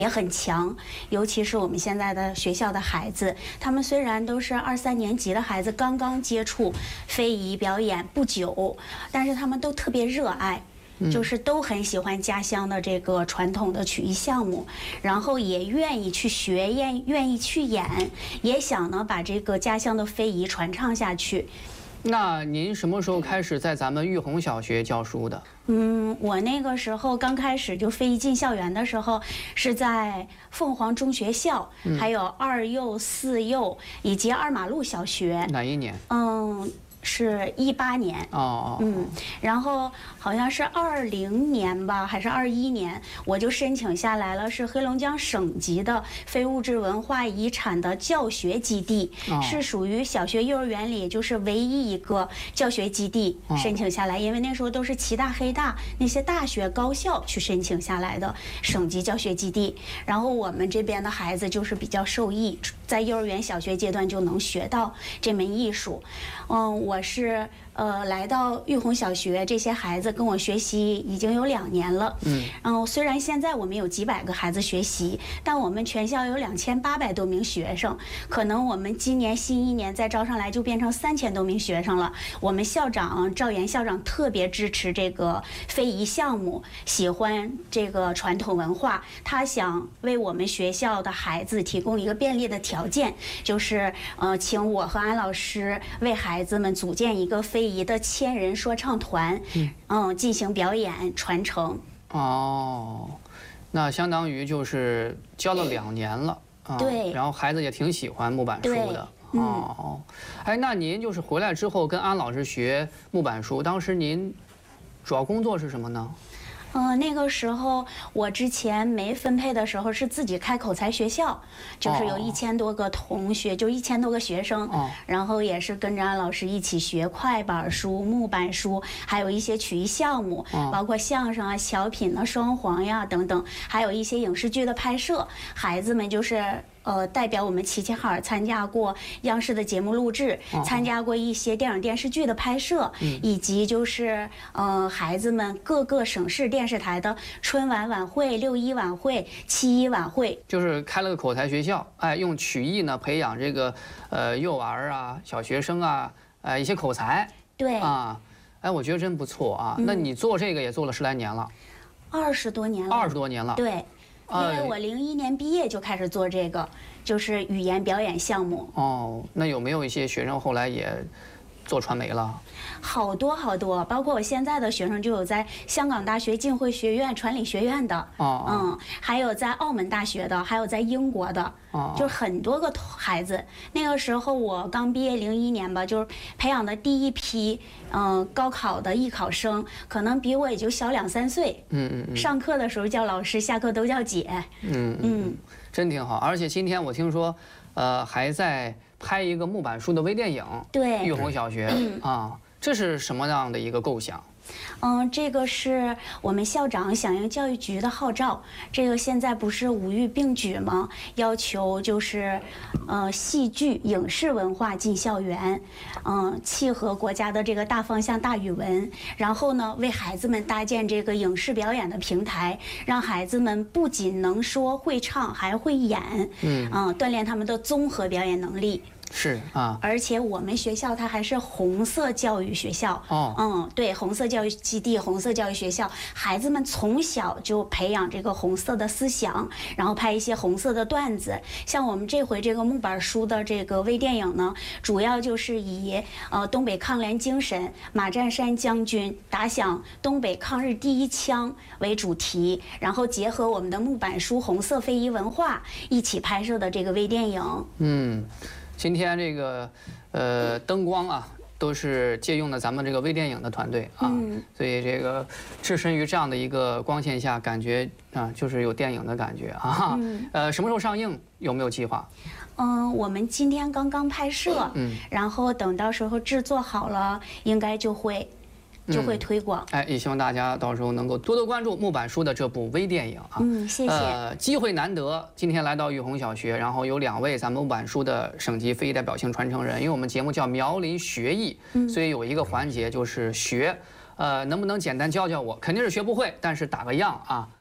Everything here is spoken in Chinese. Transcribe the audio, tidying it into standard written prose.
也很强，尤其是我们现在的学校的孩子，他们虽然都是2、3年级的孩子，刚刚接触非遗表演不久，但是他们都特别热爱。就是都很喜欢家乡的这个传统的曲艺项目，然后也愿意去学，愿意去演，也想呢把这个家乡的非遗传唱下去。 那您什么时候开始在咱们玉红小学教书的？ 我那个时候刚开始就非遗进校园的时候，是在凤凰中学校，还有2幼、4幼以及2马路小学。 哪一年？ 是18年然后好像是20年吧，还是21年，我就申请下来了，是黑龙江省级的非物质文化遗产的教学基地，是属于小学幼儿园里就是唯一一个教学基地申请下来，因为那时候都是齐大、黑大那些大学高校去申请下来的省级教学基地，然后我们这边的孩子就是比较受益，在幼儿园、小学阶段就能学到这门艺术。我是来到玉红小学，这些孩子跟我学习已经有2年了。虽然现在我们有几百个孩子学习，但我们全校有2800多名学生，可能我们今年新一年再招上来就变成3000多名学生了。我们校长赵岩校长特别支持这个非遗项目，喜欢这个传统文化，他想为我们学校的孩子提供一个便利的条件，就是请我和安老师为孩子们组建一个非遗的千人说唱团，进行表演传承。 那相当于就是教了2年了啊。 对。 然后孩子也挺喜欢木板书的。那您就是回来之后跟安老师学木板书，当时您主要工作是什么呢？ 那个时候我之前没分配的时候是自己开口才学校，就是有1000多个同学，就1000多个学生，然后也是跟着安老师一起学快板书、木板书，还有一些曲艺项目，包括相声啊、小品啊、双簧呀等等，还有一些影视剧的拍摄，孩子们就是代表我们齐齐哈尔参加过央视的节目录制，参加过一些电影电视剧的拍摄，以及就是孩子们各个省市电视台的春晚晚会、6·1晚会、7·1晚会， 就是开了个口才学校，用曲艺呢培养这个幼儿啊、小学生啊，一些口才。 对我觉得真不错啊。那你做这个也做了10来年了 ，20多年了。 20多年了。 对。因为我01年毕业就开始做这个，就是语言表演项目。 那有没有一些学生后来也做传媒了？ 好多好多，包括我现在的学生就有在香港大学浸会学院传理学院的，还有在澳门大学的，还有在英国的，就是很多个孩子。那个时候我刚毕业01年吧，就是培养的第一批高考的艺考生，可能比我也就小2、3岁。上课的时候叫老师，下课都叫姐。 真挺好。而且今天我听说，还在拍一个木板书的微电影。 对。 玉红小学这是什么样的一个构想？ 这个是我们校长响应教育局的号召，这个现在不是5育并举吗？要求就是戏剧、影视文化进校园，契合国家的这个大方向、大语文，然后呢，为孩子们搭建这个影视表演的平台，让孩子们不仅能说会唱，还会演，锻炼他们的综合表演能力。 是而且我们学校它还是红色教育学校。对，红色教育基地、红色教育学校，孩子们从小就培养这个红色的思想，然后拍一些红色的段子。像我们这回这个木板书的这个微电影呢，主要就是以东北抗联精神，马占山将军打响东北抗日第1枪为主题，然后结合我们的木板书、红色非遗文化一起拍摄的这个微电影。 今天这个灯光都是借用了咱们这个微电影的团队所以这个置身于这样的一个光线下，感觉就是有电影的感觉什么时候上映？有没有计划？ 我们今天刚刚拍摄，然后等到时候制作好了，应该就会推广。 也希望大家到时候能够多多关注木板书的这部微电影谢谢。 机会难得，今天来到玉红小学，然后有2位咱们木板书的省级非遗代表性传承人。因为我们节目叫苗林学艺，所以有一个环节就是学，能不能简单教教我？肯定是学不会，但是打个样